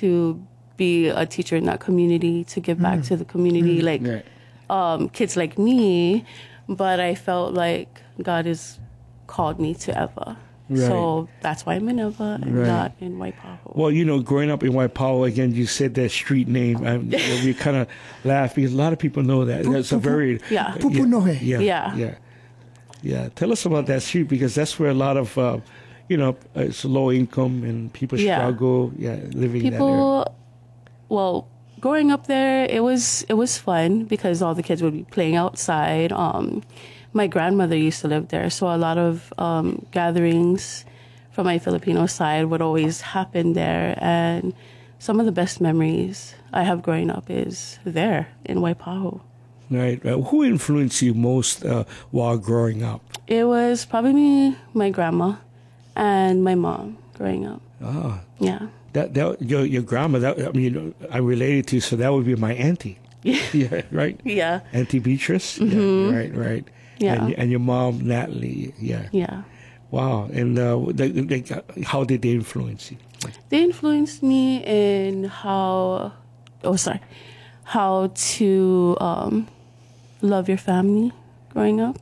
to be a teacher in that community, to give back to the community, kids like me. But I felt like God has called me to Eva. Right. So that's why I'm in Eva and not in Waipahu. Well, growing up in Waipahu, again, you said that street name. We kind of laugh because a lot of people know that. That's a very... Pupunohe. Yeah. Tell us about that street because that's where a lot of, it's low income and people struggle living in that area. Well, growing up there, it was fun because all the kids would be playing outside. My grandmother used to live there, so a lot of gatherings from my Filipino side would always happen there. And some of the best memories I have growing up is there in Waipahu. Right. Who influenced you most while growing up? It was probably my grandma and my mom growing up. Oh. Yeah. Your grandma, I related to, so that would be my auntie. Yeah, right? Yeah. Auntie Beatrice? Mm-hmm. Yeah, right. Yeah. And your mom, Natalie. Yeah. Yeah. Wow. And how did they influence you? They influenced me in how to love your family growing up.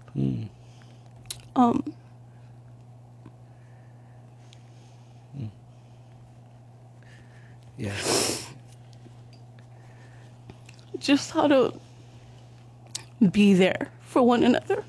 Yeah. Just how to be there for one another.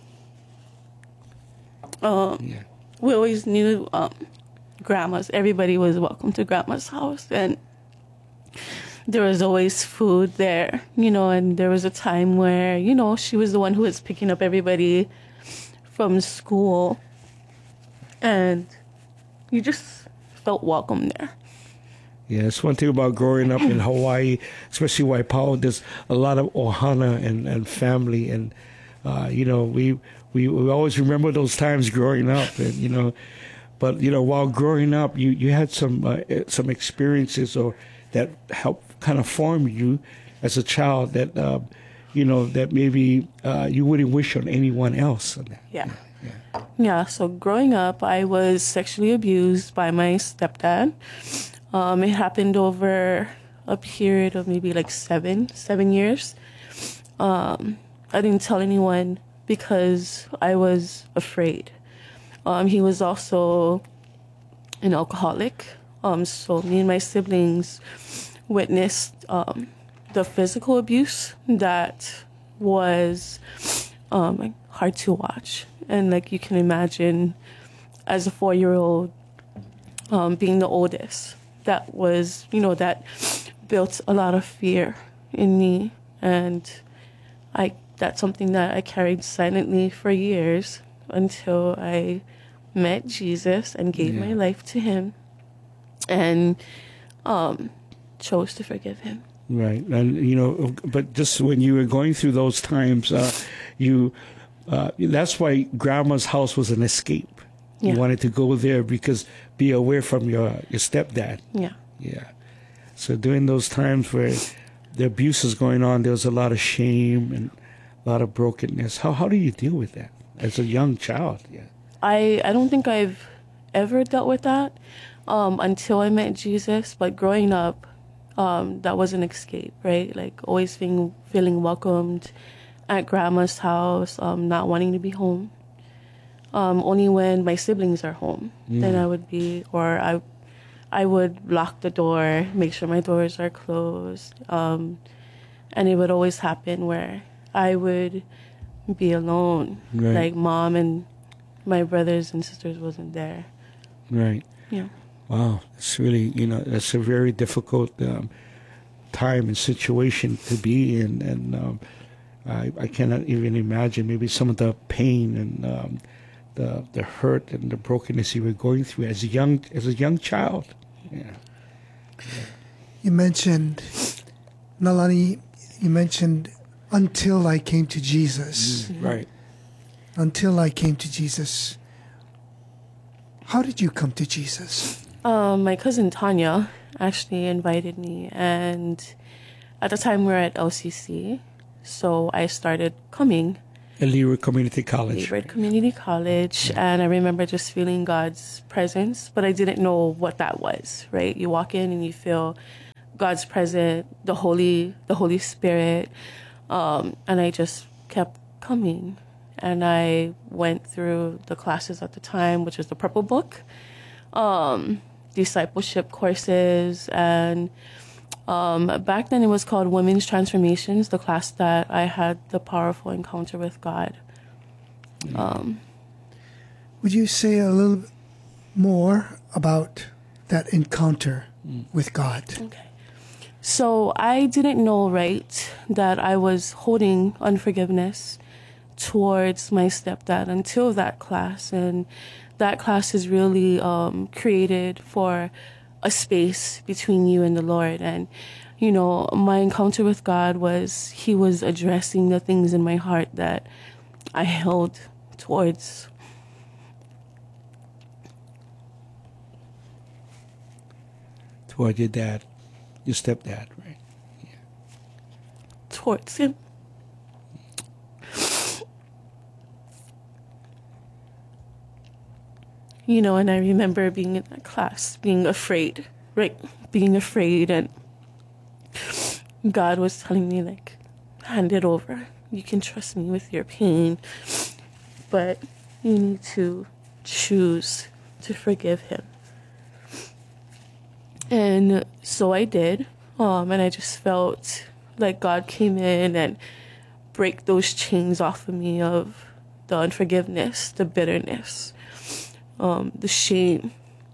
We always knew grandma's. Everybody was welcome to grandma's house, and there was always food there, and there was a time where, she was the one who was picking up everybody from school, and you just felt welcome there. Yeah, it's one thing about growing up in Hawaii, especially Waipahu. There's a lot of ohana and family, and we always remember those times growing up, and but while growing up, you had some experiences or that helped kind of form you as a child that that maybe you wouldn't wish on anyone else. Yeah. So growing up, I was sexually abused by my stepdad. It happened over a period of maybe like 7 years. I didn't tell anyone because I was afraid. He was also an alcoholic. So me and my siblings witnessed the physical abuse that was hard to watch. And like you can imagine, as a 4-year-old, being the oldest, that was, that built a lot of fear in me. And that's something that I carried silently for years until I met Jesus and gave my life to him and chose to forgive him. Right. And, but just when you were going through those times, that's why grandma's house was an escape. You wanted to go there because be away from your stepdad. Yeah. Yeah. So during those times where the abuse is going on, there was a lot of shame and a lot of brokenness. How do you deal with that as a young child? Yeah. I don't think I've ever dealt with that until I met Jesus. But growing up, that was an escape, right? Like always feeling welcomed at grandma's house, not wanting to be home. Only when my siblings are home, then I would be, or I would lock the door, make sure my doors are closed. And it would always happen where I would be alone. Right. Like mom and my brothers and sisters wasn't there. Right. Yeah. Wow. It's really, that's a very difficult time and situation to be in. And I cannot even imagine maybe some of the pain and the hurt and the brokenness you were going through as a young child. Yeah. You mentioned, Nalani, until I came to Jesus. Right. Until I came to Jesus. How did you come to Jesus? My cousin Tanya actually invited me, and at the time we were at LCC, so I started coming. Leeward Community College. Leeward Community College, and I remember just feeling God's presence, but I didn't know what that was, right? You walk in and you feel God's presence, the Holy Spirit, and I just kept coming. And I went through the classes at the time, which is the Purple Book, discipleship courses, and back then it was called Women's Transformations, the class that I had the powerful encounter with God. Would you say a little more about that encounter with God? Okay. So I didn't know, right, that I was holding unforgiveness towards my stepdad until that class. And that class is really created for a space between you and the Lord. And, you know, my encounter with God was, he was addressing the things in my heart that I held towards your dad, your stepdad, right? Yeah. towards him. You know, and I remember being in that class, being afraid, right? Being afraid, and God was telling me, like, hand it over. You can trust me with your pain, but you need to choose to forgive him. And so I did, and I just felt like God came in and break those chains off of me of the unforgiveness, the bitterness, the shame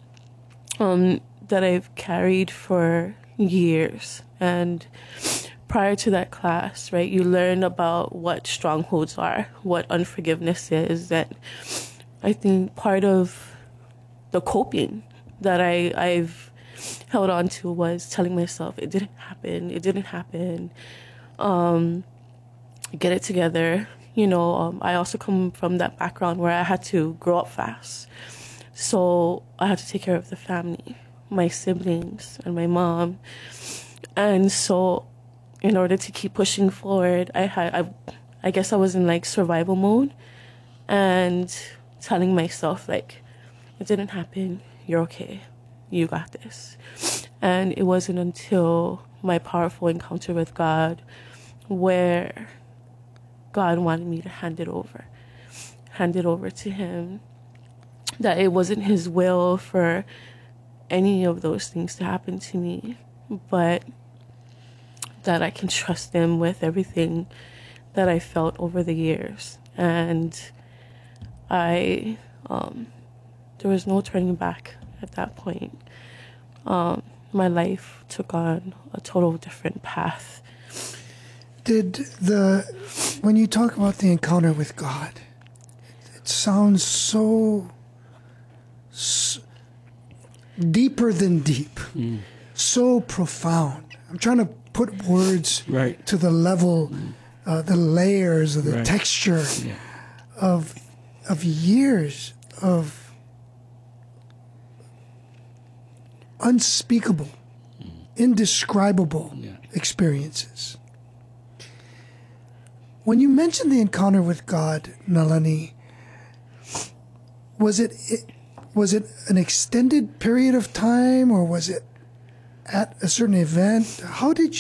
that I've carried for years. And prior to that class, right, you learn about what strongholds are, what unforgiveness is. And I think part of the coping that I've held on to was telling myself it didn't happen, get it together. You know, I also come from that background where I had to grow up fast. So I had to take care of the family, my siblings and my mom. And so in order to keep pushing forward, I guess I was in like survival mode and telling myself, like, it didn't happen, you're okay, you got this. And it wasn't until my powerful encounter with God where God wanted me to hand it over to him, that it wasn't his will for any of those things to happen to me, but that I can trust him with everything that I felt over the years. And there was no turning back at that point. My life took on a total different path. When you talk about the encounter with God, it sounds so deeper than deep, so profound. I'm trying to put words Right. to the level, the layers, of the Right. texture Yeah. of years of unspeakable, indescribable Yeah. experiences. When you mentioned the encounter with God, Nalani, was it an extended period of time, or was it at a certain event? How did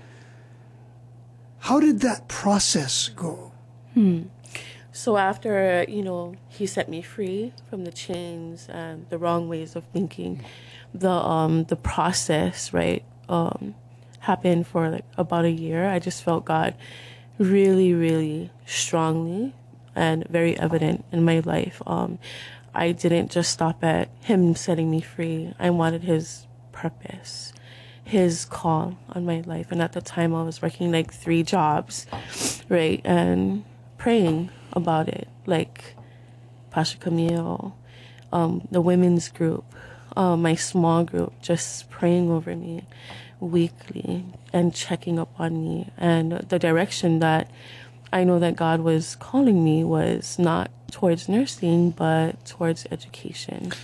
that process go? So after, you know, he set me free from the chains and the wrong ways of thinking, the process, right, happened for like about a year. I just felt God really, really strongly and very evident in my life. I didn't just stop at him setting me free. I wanted his purpose, his call on my life. And at the time I was working like 3 jobs, right, and praying about it, like Pastor Camille, the women's group, my small group, just praying over me weekly and checking up on me. And the direction that I know that God was calling me was not towards nursing, but towards education.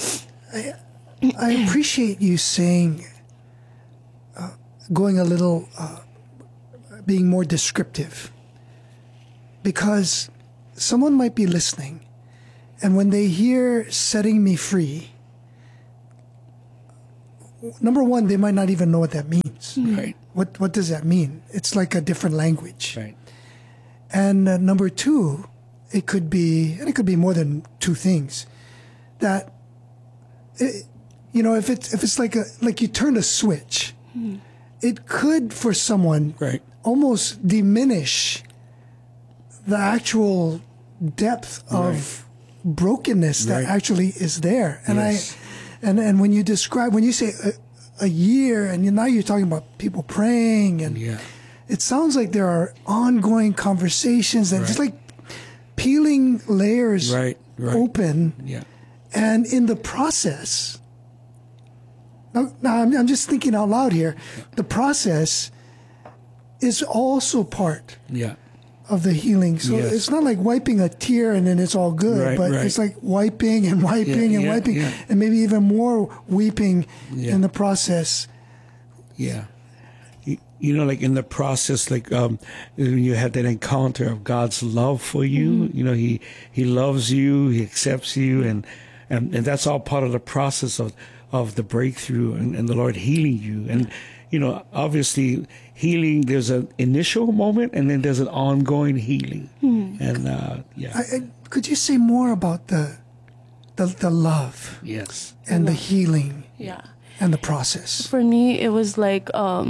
I appreciate you saying, going a little, being more descriptive, because someone might be listening, and when they hear setting me free, number one, they might not even know what that means. Right. What does that mean? It's like a different language. Right. And number two, it could be more than two things. That, if it's like you turn a switch, it could for someone Right. almost diminish the actual depth of brokenness that Right. actually is there. And Yes. and when you say a year, and now you're talking about people praying, and Yeah. it sounds like there are ongoing conversations and just like peeling layers Right. Right. open. Yeah. And in the process, now I'm just thinking out loud here, the process is also part Yeah. of the healing. So Yes. it's not like wiping a tear and then it's all good, Right, but right. it's like wiping and wiping and yeah, wiping, yeah. and maybe even more weeping Yeah. in the process. Yeah. Like in the process, like when you had that encounter of God's love for you, He loves you, He accepts you, and that's all part of the process of the breakthrough and the Lord healing you. And obviously healing, there's an initial moment and then there's an ongoing healing. And Could you say more about the love yes. and the healing Yeah. and the process? For me, it was like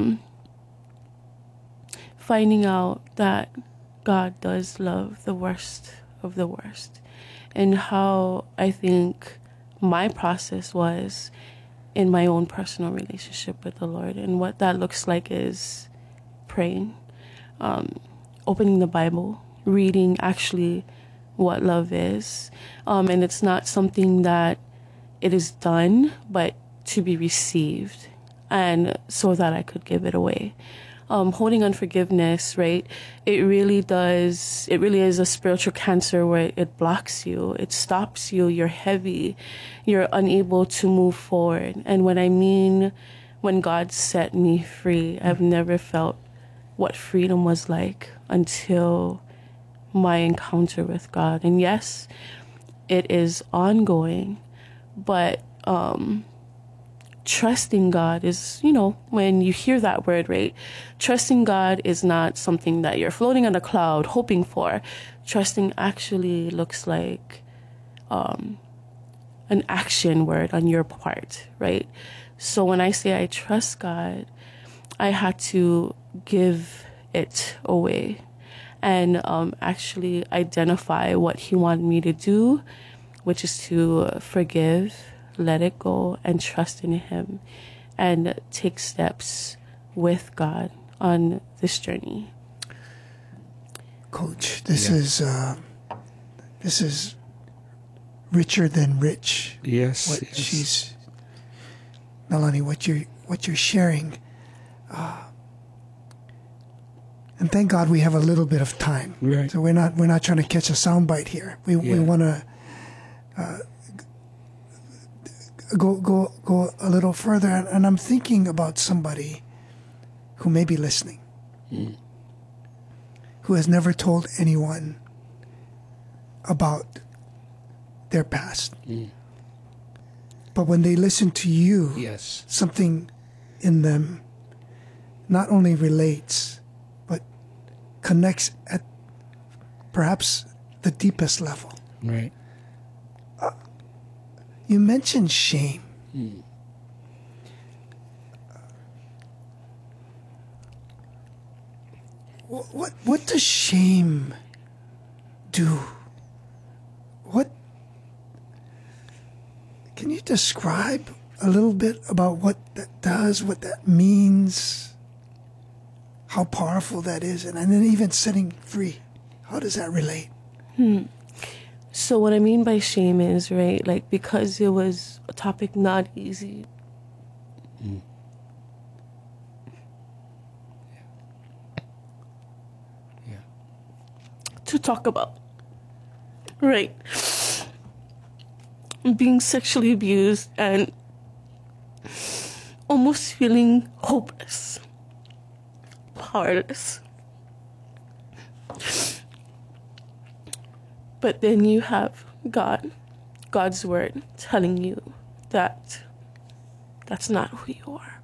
finding out that God does love the worst of the worst, and how I think my process was in my own personal relationship with the Lord. And what that looks like is praying, opening the Bible, reading actually what love is. And it's not something that it is done, but to be received, and so that I could give it away. Holding unforgiveness, right? It really is a spiritual cancer where it blocks you, it stops you, you're heavy, you're unable to move forward. And when God set me free, I've never felt what freedom was like until my encounter with God. And yes, it is ongoing, but trusting God is, when you hear that word, right? Trusting God is not something that you're floating on a cloud hoping for. Trusting actually looks like an action word on your part, right? So when I say I trust God, I had to give it away and actually identify what He wanted me to do, which is to forgive, let it go, and trust in Him, and take steps with God on this journey. Coach, this is richer than rich. Yes. Nalani, what you're sharing. And thank God we have a little bit of time. Right. So we're not trying to catch a soundbite here. We want to go a little further, and I'm thinking about somebody who may be listening, who has never told anyone about their past. But when they listen to you, Yes. something in them not only relates, but connects at perhaps the deepest level. Right. You mentioned shame. What does shame do? Can you describe a little bit about what that does, what that means, how powerful that is, and then even setting free? How does that relate? So what I mean by shame is, right, like, because it was a topic not easy. To talk about, right? Being sexually abused and almost feeling hopeless, powerless. But then you have God's word telling you that That's not who you are.